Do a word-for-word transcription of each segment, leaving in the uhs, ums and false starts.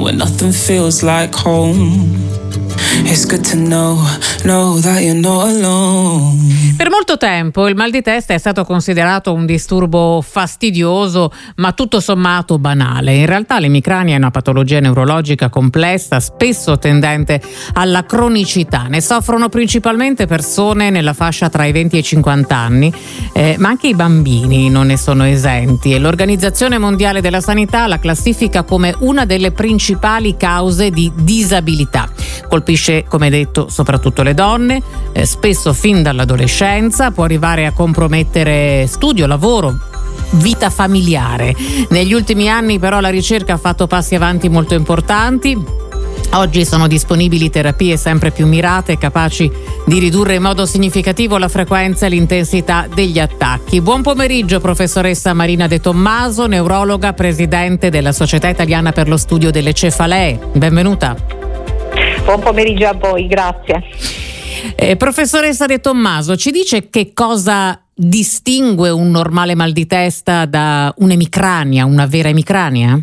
when nothing feels like home. It's good to know, know that you're not alone. Per molto tempo il mal di testa è stato considerato un disturbo fastidioso, ma tutto sommato banale. In realtà l'emicrania è una patologia neurologica complessa, spesso tendente alla cronicità. Ne soffrono principalmente persone nella fascia tra i venti e i cinquanta anni, eh, ma anche i bambini non ne sono esenti. E l'Organizzazione Mondiale della Sanità la classifica come una delle principali cause di disabilità. Colpisce, come detto, soprattutto le donne, eh, spesso fin dall'adolescenza, può arrivare a compromettere studio, lavoro, vita familiare. Negli ultimi anni però la ricerca ha fatto passi avanti molto importanti. Oggi sono disponibili terapie sempre più mirate, capaci di ridurre in modo significativo la frequenza e l'intensità degli attacchi. Buon pomeriggio, professoressa Marina De Tommaso, neurologa, presidente della Società Italiana per lo Studio delle Cefalee. Benvenuta. Buon pomeriggio a voi, grazie. Eh, professoressa De Tommaso, ci dice che cosa distingue un normale mal di testa da un'emicrania, una vera emicrania?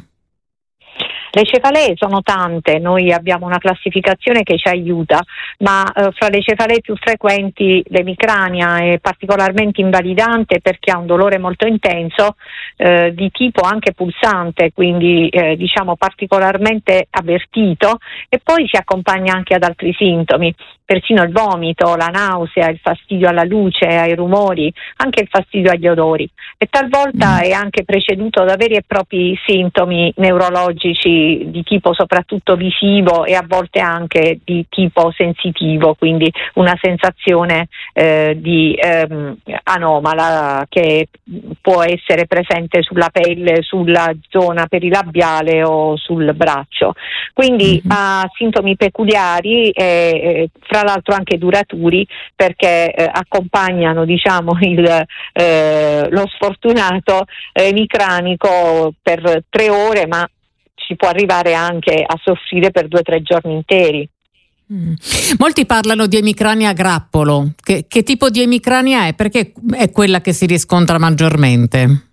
Le cefalee sono tante, noi abbiamo una classificazione che ci aiuta, ma eh, fra le cefalee più frequenti l'emicrania è particolarmente invalidante perché ha un dolore molto intenso, eh, di tipo anche pulsante, quindi eh, diciamo particolarmente avvertito, e poi si accompagna anche ad altri sintomi, persino il vomito, la nausea, il fastidio alla luce, ai rumori, anche il fastidio agli odori, e talvolta è anche preceduto da veri e propri sintomi neurologici di tipo soprattutto visivo e a volte anche di tipo sensitivo, quindi una sensazione eh, di ehm, anomala che può essere presente sulla pelle, sulla zona perilabiale o sul braccio. Quindi mm-hmm. ha sintomi peculiari e fra l'altro anche duraturi, perché eh, accompagnano diciamo il, eh, lo sfortunato emicranico per tre ore, ma si può arrivare anche a soffrire per due o tre giorni interi. Mm. Molti parlano di emicrania a grappolo. Che, che tipo di emicrania è? Perché è quella che si riscontra maggiormente?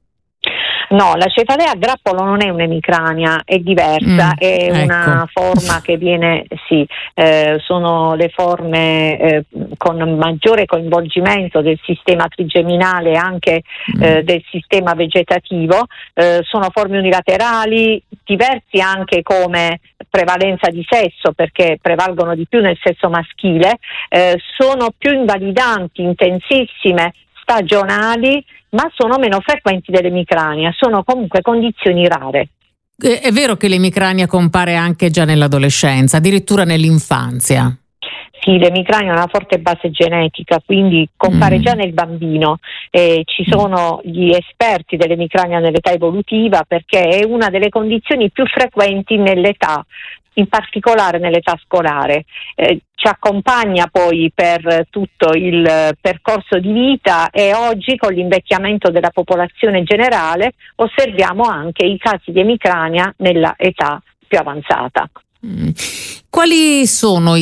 No, la cefalea a grappolo non è un'emicrania, è diversa, mm, è ecco. una forma che viene, sì, eh, sono le forme eh, con maggiore coinvolgimento del sistema trigeminale e anche mm. eh, del sistema vegetativo, eh, sono forme unilaterali, diversi anche come prevalenza di sesso perché prevalgono di più nel sesso maschile, eh, sono più invalidanti, intensissime, stagionali, ma sono meno frequenti dell'emicrania, sono comunque condizioni rare. È vero che l'emicrania compare anche già nell'adolescenza, addirittura nell'infanzia? Sì, l'emicrania ha una forte base genetica, quindi compare mm. già nel bambino. Eh, ci sono gli esperti dell'emicrania nell'età evolutiva perché è una delle condizioni più frequenti nell'età, in particolare nell'età scolare. Eh, ci accompagna poi per tutto il percorso di vita e oggi con l'invecchiamento della popolazione generale osserviamo anche i casi di emicrania nella età più avanzata. Mm. Quali sono i